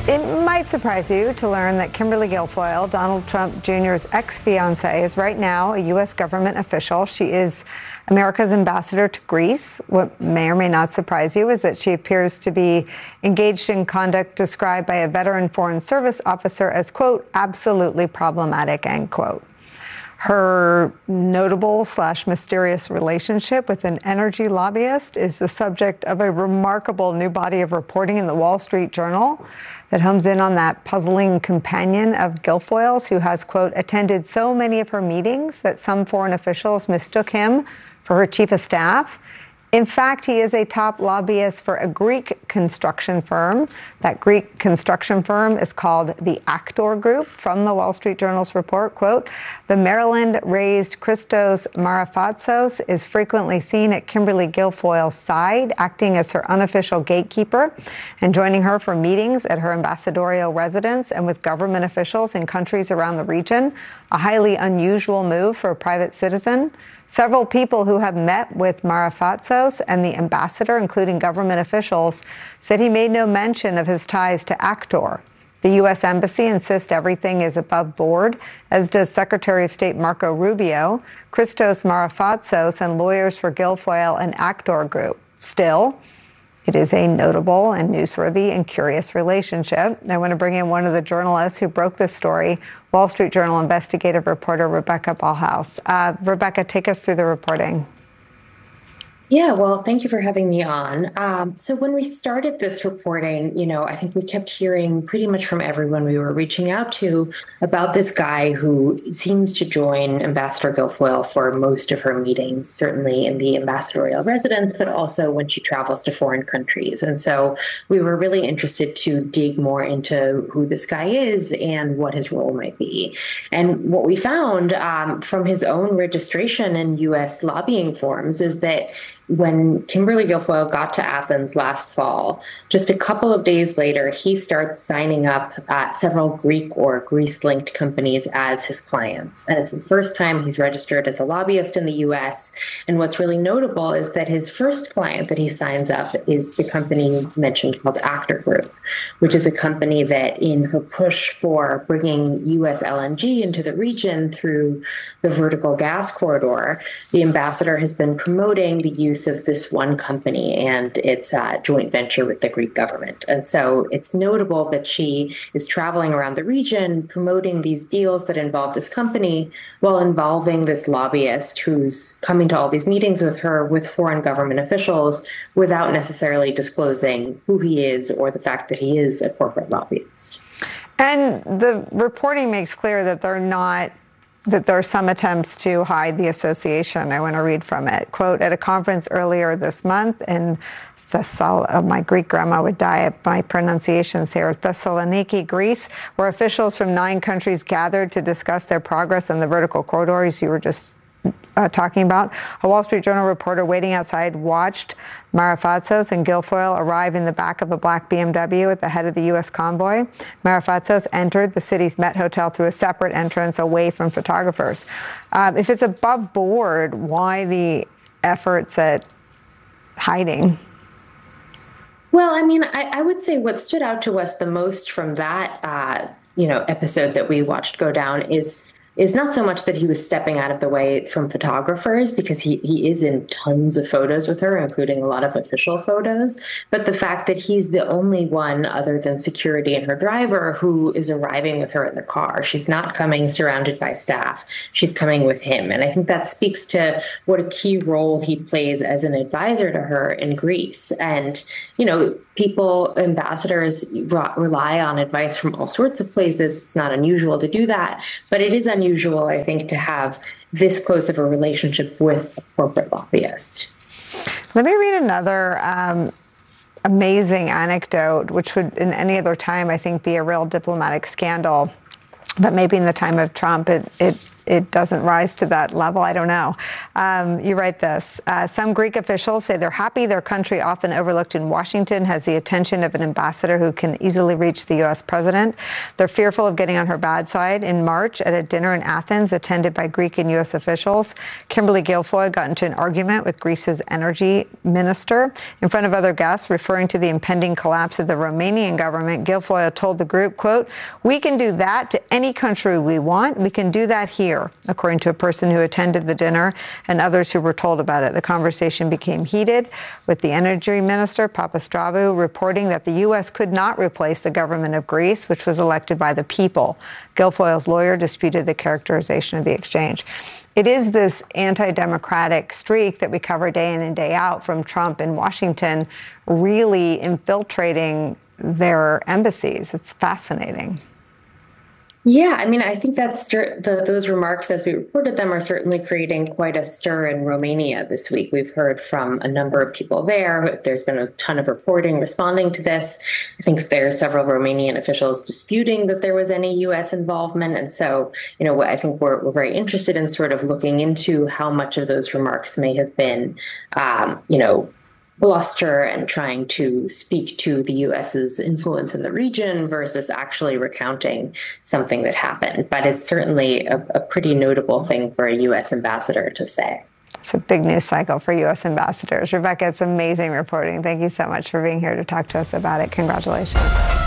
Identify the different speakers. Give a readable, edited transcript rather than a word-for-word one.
Speaker 1: It might surprise you to learn that Kimberly Guilfoyle, Donald Trump Jr.'s ex-fiancée, is right now a U.S. government official. She is America's ambassador to Greece. What may or may not surprise you is that she appears to be engaged in conduct described by a veteran Foreign Service officer as, quote, absolutely problematic, end quote. Her notable/mysterious relationship with an energy lobbyist is the subject of a remarkable new body of reporting in the Wall Street Journal that homes in on that puzzling companion of Guilfoyle's who has, quote, attended so many of her meetings that some foreign officials mistook him for her chief of staff. In fact, he is a top lobbyist for a Greek construction firm. That Greek construction firm is called the Actor Group. From the Wall Street Journal's report, quote, the Maryland-raised Christos Marafatsos is frequently seen at Kimberly Guilfoyle's side, acting as her unofficial gatekeeper and joining her for meetings at her ambassadorial residence and with government officials in countries around the region, a highly unusual move for a private citizen. Several people who have met with Marafatsos and the ambassador, including government officials, said he made no mention of his ties to Actor. The U.S. Embassy insists everything is above board, as does Secretary of State Marco Rubio, Christos Marafatsos, and lawyers for Guilfoyle and Actor Group. Still, it is a notable and newsworthy and curious relationship. I want to bring in one of the journalists who broke this story, Wall Street Journal investigative reporter Rebecca Ballhaus. Rebecca, take us through the reporting.
Speaker 2: Yeah, well, thank you for having me on. So when we started this reporting, I think we kept hearing pretty much from everyone we were reaching out to about this guy who seems to join Ambassador Guilfoyle for most of her meetings, certainly in the ambassadorial residence, but also when she travels to foreign countries. And so we were really interested to dig more into who this guy is and what his role might be. And what we found from his own registration in U.S. lobbying forms is that when Kimberly Guilfoyle got to Athens last fall, just a couple of days later, he starts signing up several Greek or Greece-linked companies as his clients. And it's the first time he's registered as a lobbyist in the U.S. And what's really notable is that his first client that he signs up is the company mentioned called Actor Group, which is a company that in her push for bringing U.S. LNG into the region through the vertical gas corridor, the ambassador has been promoting the use of this one company and its joint venture with the Greek government. And so it's notable that she is traveling around the region promoting these deals that involve this company while involving this lobbyist who's coming to all these meetings with her with foreign government officials without necessarily disclosing who he is or the fact that he is a corporate lobbyist.
Speaker 1: And the reporting makes clear that there are some attempts to hide the association. I want to read from it. Quote, at a conference earlier this month in my Greek grandma would die at my pronunciations here, Thessaloniki, Greece, where officials from 9 countries gathered to discuss their progress on the vertical corridors you were just talking about. A Wall Street Journal reporter waiting outside watched Marafatsos and Guilfoyle arrive in the back of a black BMW at the head of the U.S. convoy. Marafatsos entered the city's Met Hotel through a separate entrance away from photographers. If it's above board, why the efforts at hiding?
Speaker 2: Well, I mean, I would say what stood out to us the most from that, episode that we watched go down is not so much that he was stepping out of the way from photographers, because he is in tons of photos with her, including a lot of official photos, but the fact that he's the only one other than security and her driver who is arriving with her in the car. She's not coming surrounded by staff. She's coming with him. And I think that speaks to what a key role he plays as an advisor to her in Greece. And, ambassadors rely on advice from all sorts of places. It's not unusual to do that, but it is unusual, I think, to have this close of a relationship with a corporate lobbyist.
Speaker 1: Let me read another amazing anecdote, which would in any other time, I think, be a real diplomatic scandal. But maybe in the time of Trump, it it doesn't rise to that level. I don't know. You write this. Some Greek officials say they're happy their country, often overlooked in Washington, has the attention of an ambassador who can easily reach the U.S. president. They're fearful of getting on her bad side. In March, at a dinner in Athens attended by Greek and U.S. officials, Kimberly Guilfoyle got into an argument with Greece's energy minister. In front of other guests, referring to the impending collapse of the Romanian government, Guilfoyle told the group, quote, "We can do that to any country we want. We can do that here," according to a person who attended the dinner and others who were told about it. The conversation became heated, with the energy minister, Papastrabou, reporting that the U.S. could not replace the government of Greece, which was elected by the people. Guilfoyle's lawyer disputed the characterization of the exchange. It is this anti-democratic streak that we cover day in and day out from Trump in Washington really infiltrating their embassies. It's fascinating.
Speaker 2: Yeah, I mean, I think that's those remarks, as we reported them, are certainly creating quite a stir in Romania this week. We've heard from a number of people there. There's been a ton of reporting responding to this. I think there are several Romanian officials disputing that there was any U.S. involvement. And so, I think we're very interested in sort of looking into how much of those remarks may have been, bluster and trying to speak to the U.S.'s influence in the region versus actually recounting something that happened. But it's certainly a pretty notable thing for a U.S. ambassador to say.
Speaker 1: It's a big news cycle for U.S. ambassadors. Rebecca, it's amazing reporting. Thank you so much for being here to talk to us about it. Congratulations.